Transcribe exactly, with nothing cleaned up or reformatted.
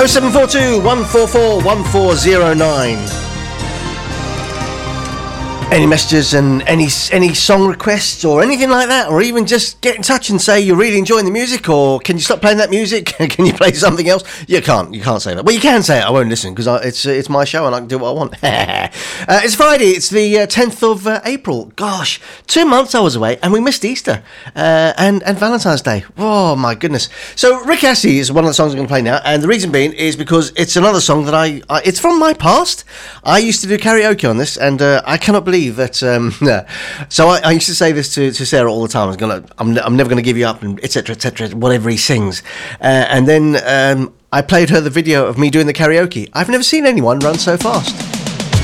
oh seven four two, one four four, one four zero nine. Any messages and any any song requests or anything like that, or even just get in touch and say you're really enjoying the music, or can you stop playing that music? Can you play something else? You can't. You can't say that. Well, you can say it. I won't listen because it's it's my show and I can do what I want. uh, it's Friday. It's the uh, tenth of uh, April. Gosh, two months I was away and we missed Easter uh, and and Valentine's Day. Oh my goodness. So Rick Astley is one of the songs I'm going to play now, and the reason being is because it's another song that I, I it's from my past. I used to do karaoke on this, and uh, I cannot believe that um so I, I used to say this to, to Sarah all the time. I was gonna I'm, I'm never gonna give you up, and etc etc whatever he sings, uh, and then um I played her the video of me doing the karaoke. I've never seen anyone run so fast.